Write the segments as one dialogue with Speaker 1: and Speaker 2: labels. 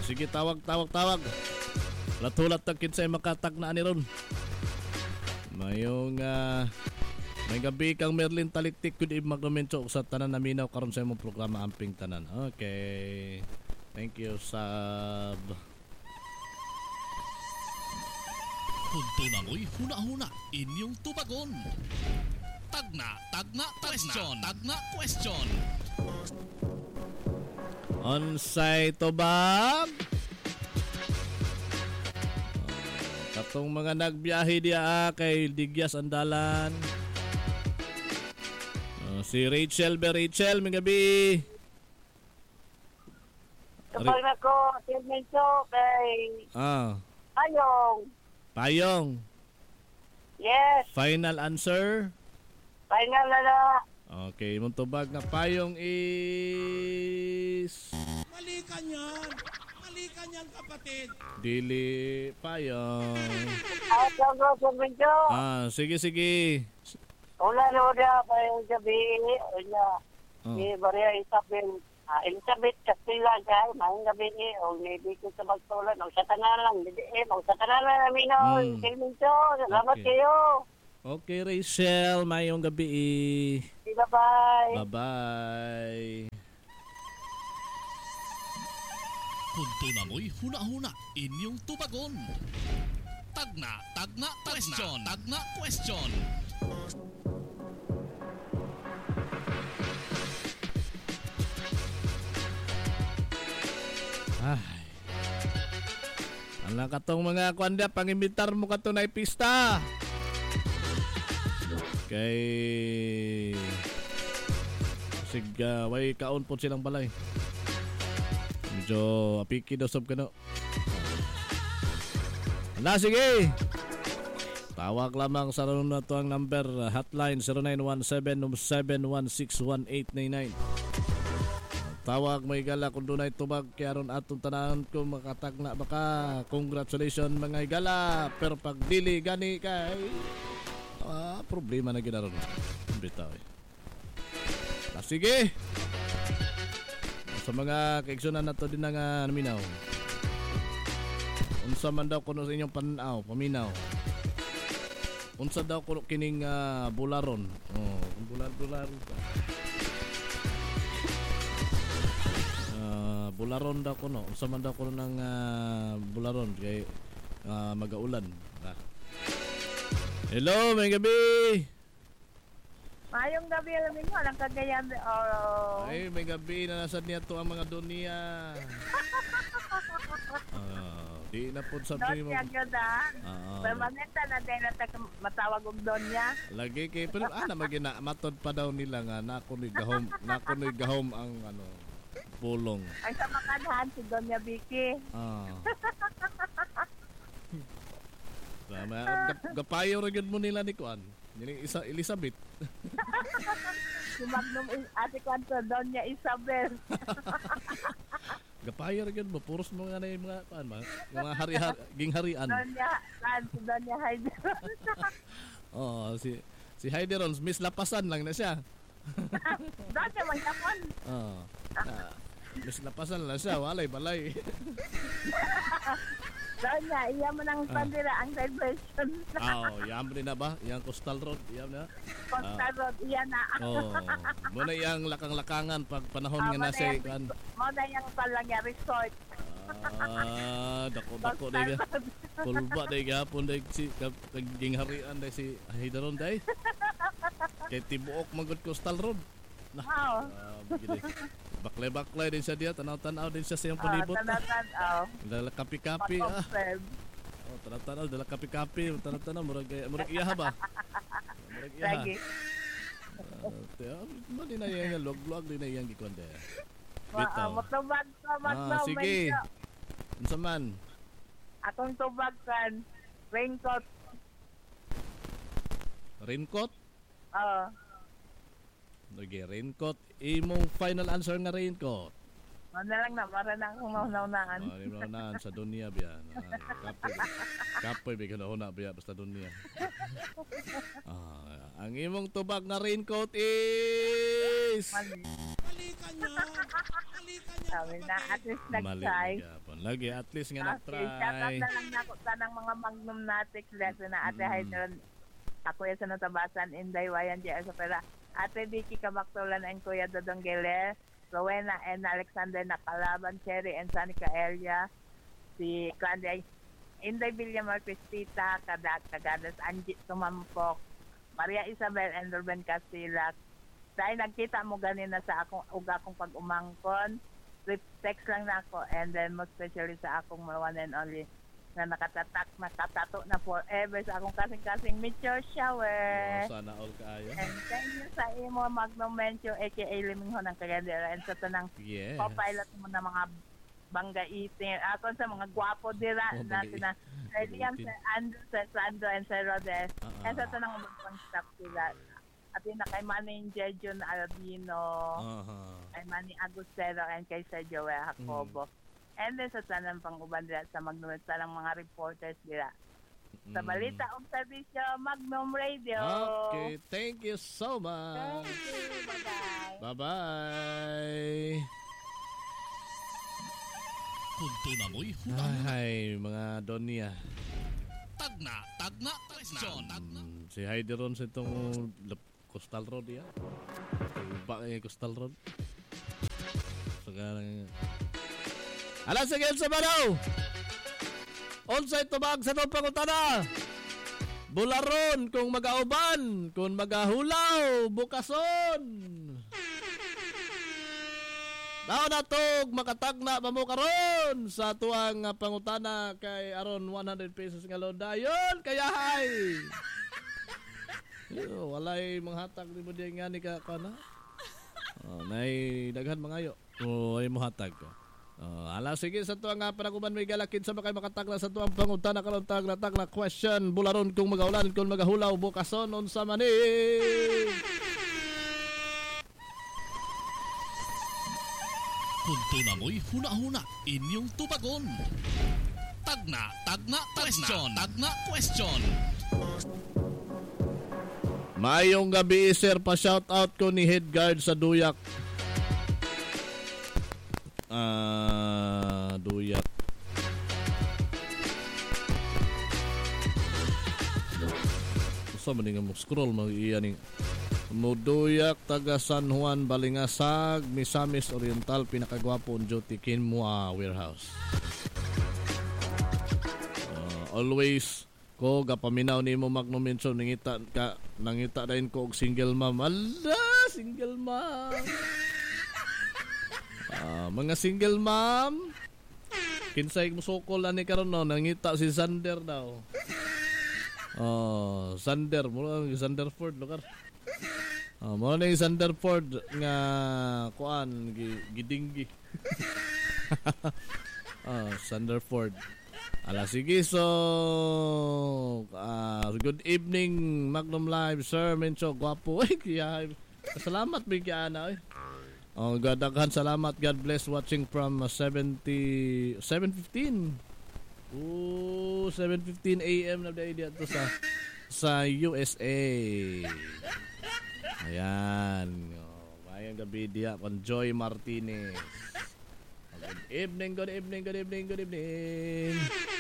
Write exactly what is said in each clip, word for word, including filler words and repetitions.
Speaker 1: Ah, sige, tawag, tawag, tawag. Lat-hulat tag kinsay makatag na ani ron. Mayong uh, may gabi kang Merlin Taliktik kun magnomento sa tanan naminaw karon sa imong programa Amping Tanan. Okay. Thank you, sub.
Speaker 2: Punto na mo'y huna-huna inyong tubagon. Tagna, tagna, question, tagna, question.
Speaker 1: Onsay tubag? Katong mga nagbiyahe diya kay Digyas Andalan. Uh, si Rachel be Rachel, may gabi.
Speaker 3: Kapag na ko, Tirmenso, kay
Speaker 1: Ah.
Speaker 3: Payong.
Speaker 1: Payong.
Speaker 3: Yes,
Speaker 1: Final answer.
Speaker 3: final na na.
Speaker 1: Okay, mong tubag na payong is
Speaker 4: Mali ka niyan. Mali ka niyan, kapatid.
Speaker 1: dili payong.
Speaker 3: Ay, ko, Tirmenso.
Speaker 1: Ah, sige sige.
Speaker 3: Una na na, Payong gabi. Una,
Speaker 1: Oh.
Speaker 3: si Maria Isabel. Ah, Elizabeth Castilla, kay, mahing gabi ni. O, maybe ko sa magtulan. O, sa tanan lang. Hindi, eh, o, sa tanan lang namin, o.
Speaker 1: Hmm.
Speaker 3: Tirmenso, salamat
Speaker 1: Okay.
Speaker 3: kayo.
Speaker 1: Okay, Rachel, mayong gabi.
Speaker 3: Bye-bye.
Speaker 1: Bye-bye.
Speaker 2: Punto na mo'y huna-huna inyong tubagon. Tagna, tagna, question, tagna, question.
Speaker 1: Ay. Ang katong mga kwanda, pangimitar mo ka to na pista. Kay... Sig, uh, way kaon po silang balay. Medyo apiki daw sab ka no. Hala, sige! Tawag lamang sa ron na to ang number, hotline zero nine one seven seven one six one eight nine nine. Tawag may gala kung doon ay tubag kaya ron atong tanahan ko makatagna baka. Congratulations mga igala. Pero pag dili gani kay ah, problema na ginaron. Bitaw eh. Ah, sige. Sa mga kaigsunan na to din nga naminaw. Unsa man daw kuno sa inyong pananaw, paminaw. Unsa daw kuno kining uh, bularon. Oh, bular-bularon pa. Uh, bularon daw kuno. Unsa man daw kuno ng uh, bularon kay uh, magaulan. Ah. Hello, may gabi.
Speaker 3: Mayong gabi, alam mo, walang kagayan. Oh.
Speaker 1: Ay, may gabi na nasa niya to ang mga dunia. Ah, di na po sa
Speaker 3: Doon
Speaker 1: mo.
Speaker 3: niya gadan.
Speaker 1: Ah,
Speaker 3: Permanente na din na matawag og doon niya.
Speaker 1: lagi kay pero ana magina matod pa daw nila nga nakunoy gahom, nakunoy gahom ang ano pulong.
Speaker 3: Ay sa makanhan si Donya Vicky.
Speaker 1: Ah. Tama, gap- gapayo ra gyud mo nila ni kuan. Nini isa Elizabeth.
Speaker 3: Si Magnum is- ate kanto Donya Isabel.
Speaker 1: Gapayo ra gyud mo puros mo nga na yung mga kuan mga, mga hari-hari gingharian.
Speaker 3: Donya, kan si Donya Hayden.
Speaker 1: Oh, si si Heiderons Miss Lapasan lang na siya.
Speaker 3: Donya man yapon.
Speaker 1: Oh. Ah, Miss Lapasan lang siya, walay balay.
Speaker 3: Donya, iya man ang pandira ang celebration.
Speaker 1: Oh, yam rin na ba? Yang Coastal Road, yam na.
Speaker 3: Costa Road, iya na.
Speaker 1: Oh, muna yang lakang-lakangan pag panahon
Speaker 3: Ah,
Speaker 1: nga
Speaker 3: mo na
Speaker 1: nasa
Speaker 3: yung-
Speaker 1: kan.
Speaker 3: mo na yung palangya resort.
Speaker 1: Ah, dako-dako
Speaker 3: Costa
Speaker 1: day.
Speaker 3: Road.
Speaker 1: Kulba day gapon day si kaging harian day si Hidaron day. Kay tibuok magud Coastal Road. Nah,
Speaker 3: Wow.
Speaker 1: ah, begini. Baklay-baklay din siya diya, tanaw-tanaw din siya sa iyong
Speaker 3: Ah,
Speaker 1: palibot.
Speaker 3: tanaw-tan, oh.
Speaker 1: Dala kapi-kapi ah.
Speaker 3: Pag-observe.
Speaker 1: Oh, tanaw-tanaw dala kapi-kapi, tanaw-tanaw murag murag iyaha ba? Murag iyaha.
Speaker 3: Lagi.
Speaker 1: Uh, mo din na yang log-log din na yang gikonde.
Speaker 3: Wa- ah,
Speaker 1: Bitaw.
Speaker 3: Matubag ka,
Speaker 1: Ah,
Speaker 3: matubag.
Speaker 1: sige. Unsa man?
Speaker 3: Atong tubag kan. Raincoat.
Speaker 1: Raincoat?
Speaker 3: Oh.
Speaker 1: Lagi raincoat. Imong final answer nga raincoat.
Speaker 3: Ano lang na, para na akong maunaunaan.
Speaker 1: Ah, di mo na sa dunia biya. Ah, kapoy. Kapoy bigyan na una biya basta dunia. Ah, ang imong tubag na raincoat is
Speaker 3: Mali.
Speaker 4: Mali ka yun. Halika niyan,
Speaker 5: Sabi na,
Speaker 4: kapatid.
Speaker 5: at least
Speaker 1: Mali
Speaker 5: nag-try.
Speaker 1: gapon. Lagi at least nga
Speaker 5: Okay, shout out
Speaker 1: nag-try.
Speaker 5: na lang na ako sa ng mga magnum natik lesson na ate
Speaker 1: Mm.
Speaker 5: Hydron. Ako yung sa natabasan, Inday Wayan, J S. Pera. Ate Vicky Kabaktulan and Kuya Dodong Geler, Rowena and Alexander Nakalaban, Cherry and Sunny Kaelia, si Clandy, Inday Villamar Cristita, Kadak, Kagadas, Angie Tumampok, Maria Isabel and Ruben Castilla. Dahil nagkita mo ganina sa akong uga kong pag-umangkon, text lang na ako, and then most especially sa akong one and only na nakatatak, nakatato na forever sa akong kasing-kasing Mitchell Shower.
Speaker 1: Oh, sana all kaayo.
Speaker 5: And thank you sa imo Magnum Mencho aka Liminghon ng Kagadera and sa tanang
Speaker 1: Yes.
Speaker 5: co-pilot mo na mga bangga eating. Ako sa mga gwapo dira
Speaker 1: Oh,
Speaker 5: natin na
Speaker 1: bangga
Speaker 5: Sir Liam, Sir Andrew, Sir Sando, and Sir Rodes.
Speaker 1: Ah,
Speaker 5: And sa
Speaker 1: ah.
Speaker 5: tanang mga staff sila. At yun na kay Manager Jun Albino,
Speaker 1: Aha.
Speaker 5: kay Manny Agustero, and kay Sir Joel Jacobo. And then sa tanang pang-uban dira sa Magnum, sa tanang mga reporters dira. Sa
Speaker 1: Mm.
Speaker 5: balita o servisyo, Magnum Radio.
Speaker 1: Okay, thank you so much.
Speaker 5: Thank you. Bye-bye.
Speaker 1: Bye-bye.
Speaker 2: Kung tunamoy huna-huna.
Speaker 1: Ay, mga Donya.
Speaker 2: Tagna, tagna, question. Tagna.
Speaker 1: Mm, si Heidi ron sa itong lap- Coastal Road ya. Iba kay Coastal Road. Sekarang. Alas sige sa banaw. Onsay tubag sa itong pangutana. Bularon kung mag-auban, kung mag-ahulaw, bukason. Daw natog makatagna pa mo karon sa tuang uh, pangutana kay aron one hundred pesos nga load dayon kaya hay. Yo, walay manghatag ni mo diyan nga ni ka kana. Oh, nay daghan mangayo. Oh, ay mo hatag ko. Oh, ala sige sa tuang nga panaguban may galakid sa makay makatagna sa tuang pangutana karon tagna tagna question bularon kung magaulan kung magahulaw bukason unsa man ni.
Speaker 2: Kung tunamoy huna-huna, inyong tupagon. Tagna, tagna, question. Tagna, question.
Speaker 1: Mayong gabi sir pa shout out ko ni head guard sa Duyak. Ah, Duyak. Sa man nga mo scroll mag iya ni Muduyak taga San Juan Balingasag Misamis Oriental pinakagwapo on duty Kinmua Warehouse. Uh, always ko gapaminaw nimo Magnum Mention nangita ka nangita dayon ko og single mom. Ala, single mom. Ah, mga single mom. Kinsay mo sukol ani karon no nangita si Sander daw. Oh, Sander mo Sander Ford lugar. Oh, mo na yung Sanderford nga kuan gidinggi. Oh, Sanderford. Ala sige so uh, good evening Magnum Live sir Mencho gwapo ay kaya salamat bigyan ay. Oh, gadaghan salamat God bless watching from uh, seventy seven fifteen. Oh, seven fifteen A M na day dito sa sa U S A. Ayan. Oh, mayang gabi diya kon Joy Martinez. Good evening, good evening, good evening, good evening.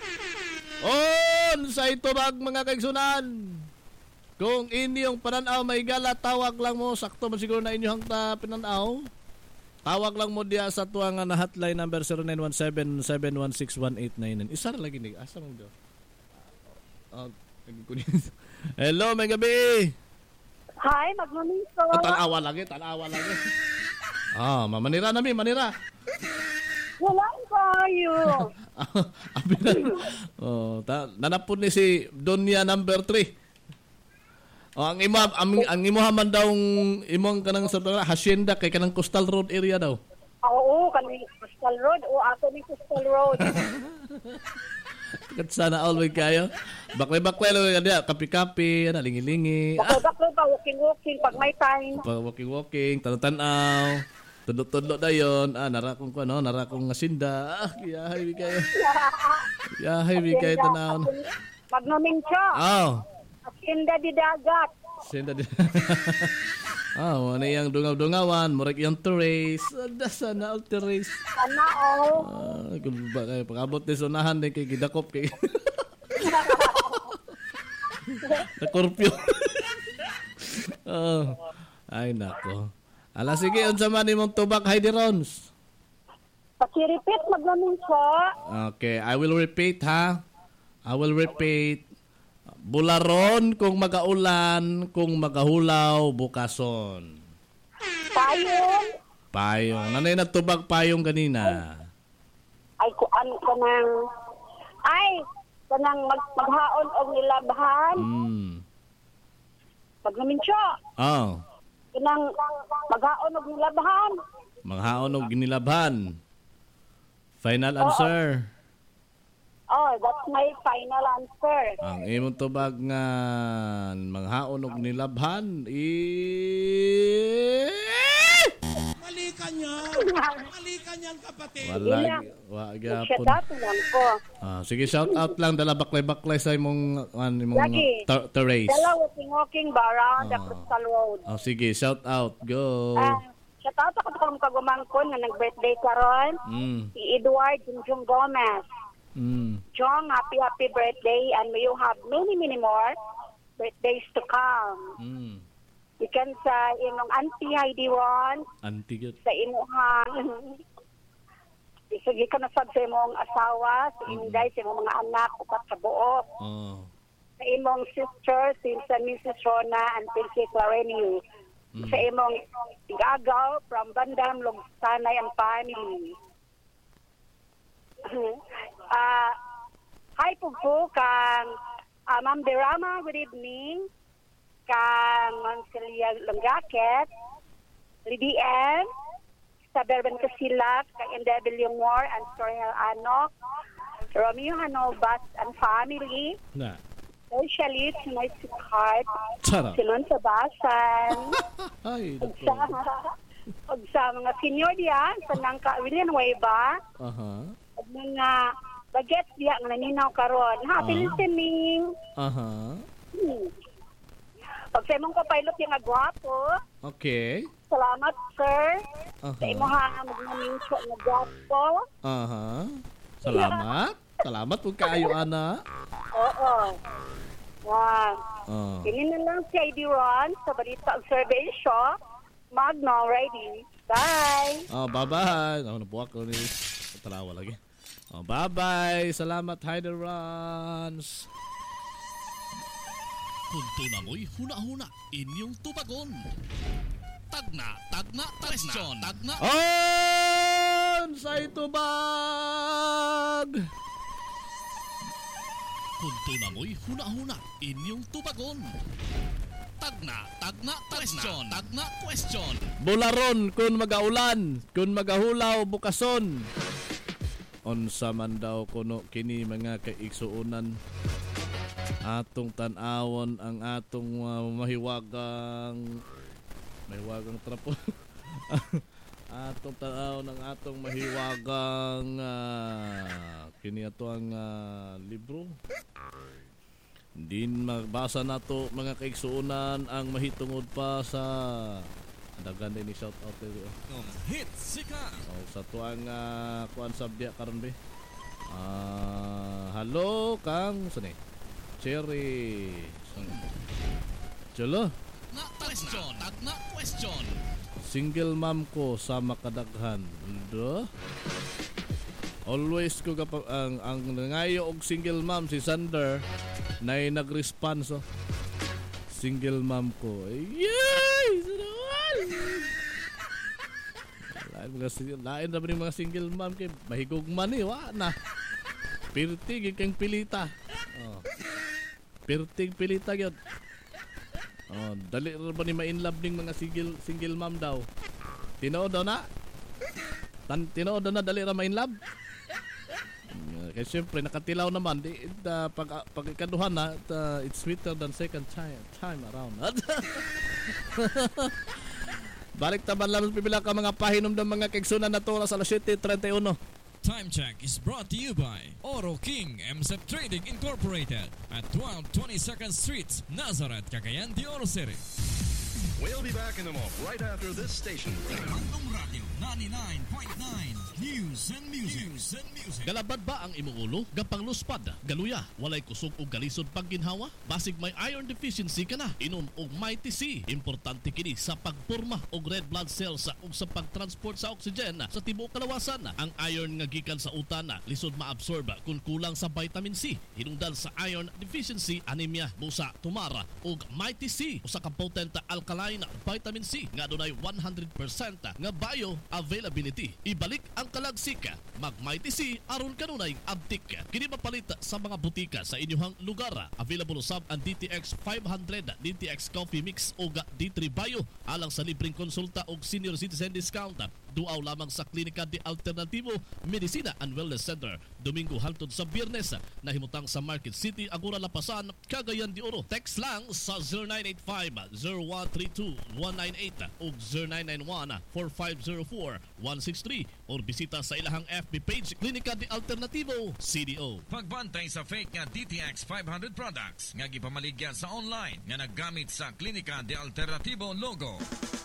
Speaker 1: On sa itubag mga kaigsunan. Kung inyong pananaw may gala, tawag lang mo. Sakto man siguro na inyong ta pananaw. Tawag lang mo diya sa tuwang na hotline number zero nine one seven, seven one six, one eight nine nine. Isa na lagi ni. Asa mong do? Uh, Hello, may gabi.
Speaker 3: Hi, magmamiso.
Speaker 1: Ah, tanawa lagi, tanawa lagi. Ah, mamanira na mi, manira.
Speaker 3: Wala kayo.
Speaker 1: Abi na. Oh, ta nanapod ni si Donya number three. Oh, ang imo ang, ang imo man daw imong kanang sa hacienda kay kanang Coastal Road area daw.
Speaker 3: Oo, kami Coastal Road. O, ato ni Coastal Road.
Speaker 1: Kat sana always kayo. Bakway-bakway lang dia, kapi-kapi, ana lingi-lingi. Ah,
Speaker 3: Baklo pa, walking-walking pag may time.
Speaker 1: pag walking-walking, tan-tanaw. Tudlo-tudlo dayon. Ah, nara kong ko no, nara kong asinda. Ah, yahay bi kayo. Yahay bi kayo tanaw.
Speaker 3: Magnomincha.
Speaker 1: Oh.
Speaker 3: Asinda di dagat.
Speaker 1: Senda di. Ah, wala yung dungaw-dungawan, murag yung terrace. Ada sana ang terrace.
Speaker 3: Sana all.
Speaker 1: Ah, kung ba kayo, pag-abot ni sunahan din kay gidakop kay... Nakorpyo. Oh. Ay, nako. Ala, sige, unsa man imong tubak, Heidi Rons?
Speaker 3: Paki-repeat maglamin siya.
Speaker 1: Okay, I will repeat, ha? I will repeat. Bularon kung magaulan, kung magahulaw, bukason.
Speaker 3: Payong.
Speaker 1: Payong. Nanay nagtubag payong kanina.
Speaker 3: Ay, kuan ka ng... Ay, kanang mag maghaon o nilabhan.
Speaker 1: Hmm.
Speaker 3: Maglamin siya.
Speaker 1: Oh.
Speaker 3: Kanang maghaon o nilabhan.
Speaker 1: Maghaon og ginilabhan. Final answer.
Speaker 3: Oh, that's my final answer.
Speaker 1: Ang imong tubag nga maghaon og nilabhan i
Speaker 4: Mali ka niyan. Mali ka niyan, kapatid.
Speaker 1: wala wa
Speaker 3: Siya
Speaker 1: gyapon.
Speaker 3: dati lang ko.
Speaker 1: Ah, sige, shout out lang dala baklay-baklay sa imong an imong
Speaker 3: Lagi.
Speaker 1: ter- terrace.
Speaker 3: Dala walking-walking ba around the
Speaker 1: Ah.
Speaker 3: Crystal Road.
Speaker 1: Oh, sige, shout out. Go.
Speaker 3: Ah, siya tata ko kung kagumangkon nga nag-birthday karon.
Speaker 1: Mm.
Speaker 3: Si Edward Junjung Gomez.
Speaker 1: Mm.
Speaker 3: Jong, happy happy birthday and may you have many many more birthdays to come.
Speaker 1: Mm.
Speaker 3: Ikan sa imong auntie Heidi Ron,
Speaker 1: Antigot.
Speaker 3: sa imuhang Isigi ka na sab sa imong asawa, sa Inday, sa imong mga anak, upat sa buo.
Speaker 1: Oh.
Speaker 3: Sa imong sister, si sa Missus Rona and Pinky Clareniu.
Speaker 1: Mm.
Speaker 3: Sa imong igagaw from Bandam, Lugsanay and family. Ah, hi po po kang uh, Ma'am Derama, good evening. Kang Ma'am Celia Longaket, Lady Ann, sa Berben Casilak, kang N W Moore and Sorhel Anok, Romeo Hanovas and family,
Speaker 1: Na.
Speaker 3: Socially, to my sweetheart,
Speaker 1: Tara.
Speaker 3: Sinon Sabasan,
Speaker 1: Ay,
Speaker 3: ug sa, ug sa mga senior diyan, sa Nangka William Nueva,
Speaker 1: Aha.
Speaker 3: ug mga bagets diya nga naninaw karon. Happy
Speaker 1: Ah.
Speaker 3: listening.
Speaker 1: Aha.
Speaker 3: Hmm. Pag sa imong kapilot yung nga gwapo,
Speaker 1: Okay.
Speaker 3: salamat sir. Sa
Speaker 1: Aha.
Speaker 3: imong ha magmaminso nga gwapo.
Speaker 1: Aha. Salamat. Salamat po kaayo, ana.
Speaker 3: Oo. Wow.
Speaker 1: Oh.
Speaker 3: Kini na lang si I D Ron sa balita observation. Magno, ready. Bye.
Speaker 1: Oh, bye-bye. Ako nabuwak ko ni talawa lagi. Oh, bye-bye. Salamat, Heider Rans.
Speaker 2: Kunto na mo'y huna-huna inyong tupagon. Tagna, tagna, question. Tagna,
Speaker 1: On sa itubag.
Speaker 2: kunto na mo'y huna-huna inyong tupagon. Tagna, tagna, question. Tagna, question.
Speaker 1: Bularon kun magaulan, kun magahulaw bukason. Unsa man daw kuno kini mga kaigsuonan. Atong tan-awon ang atong uh, mahiwagang mahiwagang trapo. Atong tan-awon ang atong mahiwagang uh, kini ato ang uh, libro. Din magbasa nato mga kaigsuonan ang mahitungod pa sa dagan din ni shout out dito.
Speaker 2: Hit sika.
Speaker 1: Oh, sa tuang uh, kuan sabya karon be. Ah, hello kang sani. Cherry. Cholo.
Speaker 2: Na question. Tagna, question.
Speaker 1: Single mom ko sa makadaghan. Do. Always ko kapag ang ang nangayo og single mom si Sander nay nag-response oh. Single mom ko. Yay! Lain mga single, lain na ba yung mga single mom kay mahigugman eh, wa na. Pirtig kang pilita. Oh. Pirtig pilita gyud. Oh, dali ra ba ni ma-inlove ning mga single single mom daw? Tinuod daw na? Tan tinuod daw na dali ra ma-inlove? Kaya siyempre nakatilaw naman di uh, pag pag ikaduhan na uh, it's sweeter than second time time around. Balik taban lang pipila ka mga pahinom ng mga kaigsunan na to sa alas siyete treinta y uno.
Speaker 6: Time check is brought to you by Oro King M S F Trading Incorporated at twelve twenty-second Street, Nazareth, Cagayan de Oro City.
Speaker 7: We'll be back in a moment, right after this station.
Speaker 6: Magnum Radio ninety-nine point nine. News and music. News and music.
Speaker 2: Galabad ba ang imong ulo? Gapang luspad, galuya, walay kusog o galisod pagginhawa? Basig may iron deficiency ka na, inom og Mighty C. Importante kini sa pagporma og red blood cells ug sa pagtransport sa oxygen sa tibuok kalawasan. Ang iron nga gikan sa utana lisod maabsorb kung kulang sa vitamin C. Hinungdan sa iron deficiency, anemia, busa, tumara ug Mighty C usa ka potent alkaline vitamin C nga adunay one hundred percent nga bioavailability. Ibalik ang kalagsika, mag Mighty C aron kanunay abtik. Kini mapalit sa mga butika sa inyong lugar. Available usab ang D T X five hundred, D T X Coffee Mix ug D three Bio alang sa libreng konsulta og senior citizen discount. Duaw lamang sa Klinika de Alternativo Medicina and Wellness Center. Domingo hangtod sa Biyernes, nahimutang sa Market City, Agora Lapasan, Cagayan de Oro. Text lang sa zero nine eight five, zero one three two, one nine eight o zero nine nine one, four five zero four, one six three or bisita sa ilahang F B page Klinika de Alternativo C D O.
Speaker 8: Pagbantay sa fake nga D T X five hundred products nga gipamaligya sa online nga naggamit sa Klinika de Alternativo logo.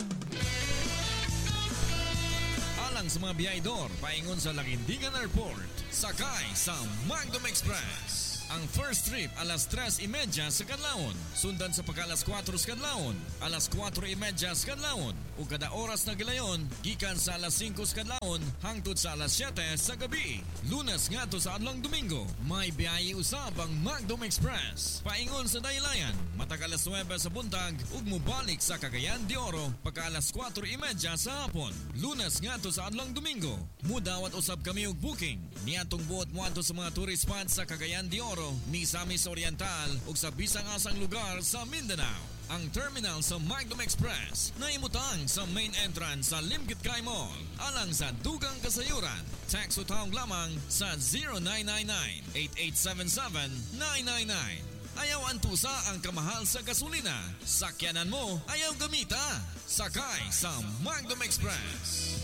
Speaker 8: Alang sa mga biyahedor, paingon sa Langindingan Airport, sakay sa Magnum Express. Ang first trip alas tres y media sa Kanlaon, sundan sa pagka alas kwatro sa Kanlaon, alas kwatro y media sa Kanlaon, o kada oras na gilayon, gikan sa alas singko sa Kanlaon, hangtod sa alas siyete sa gabi. Lunes nga to sa adlong Domingo, may biyahe usab ang Magnum Express. Paingon sa Daylayan, matag alas nuwebe sa buntag, ug mubalik sa Cagayan de Oro, pagka alas kwatro y media sa hapon. Lunes nga to sa adlong Domingo, mudawat usab kami og booking. Niatong buot mo ato sa mga tourist spots sa Cagayan de Oro, Misamis Oriental ug sa bisang-asang lugar sa Mindanao. Ang terminal sa Magnum Express na imutang sa main entrance sa Limkit Kay Mall. Alang sa dugang kasayuran, text o tawag lamang sa zero nine nine nine, eight eight seven seven, nine nine nine. Ayaw antusa ang kamahal sa gasolina. Sakyanan mo, ayaw gamita. Sakay sa Magnum Express.